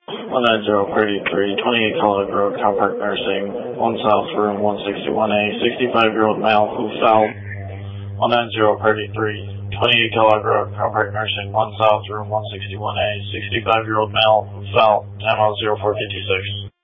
19033, 28 College Road, Calpark Nursing, 1 South Room 161A, 65-year-old male who fell. 19033, 28 Kellogg Road, Calpark Nursing, 1 South Room 161A, 65-year-old male who fell. Time out 0456.